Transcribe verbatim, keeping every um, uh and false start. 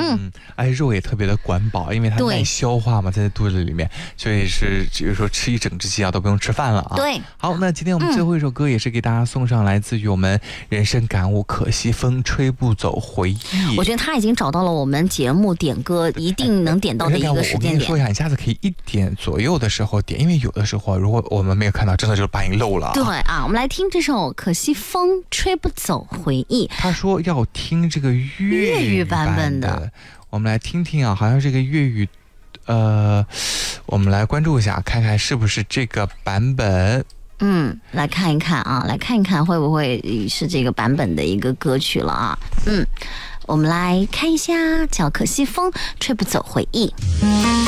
嗯，而且肉也特别的管饱，因为它耐消化嘛，在肚子里面，所以是比如说吃一整只鸡啊都不用吃饭了啊。 对， 好，那今天我们最后一首歌也是给大家送上来自于我们人生感悟，可惜风吹不走回忆。 我觉得他已经找到了我们节目点歌一定能点到的一个时间点。 我跟你说一下，你下次可以一点左右的时候点，因为有的时候如果我们没有看到，真的就是把你漏了。 对啊，我们来听这首《可惜风吹不走回忆》。 他说要听这个粤语版本的，我们来听听啊，好像这个粤语，呃，我们来关注一下，看看是不是这个版本。 嗯，来看一看啊，来看一看会不会是这个版本的一个歌曲了啊？嗯，我们来看一下，叫《可惜风吹不走回忆》。